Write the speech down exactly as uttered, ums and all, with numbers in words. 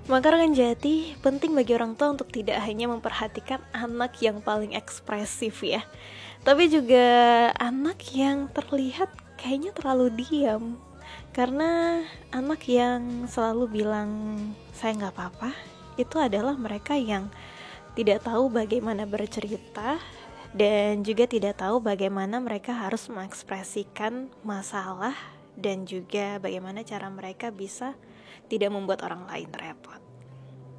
Maka rekan Jati, penting bagi orang tua untuk tidak hanya memperhatikan anak yang paling ekspresif ya, tapi juga anak yang terlihat kayaknya terlalu diam. Karena anak yang selalu bilang saya gak apa-apa, itu adalah mereka yang tidak tahu bagaimana bercerita dan juga tidak tahu bagaimana mereka harus mengekspresikan masalah dan juga bagaimana cara mereka bisa tidak membuat orang lain repot.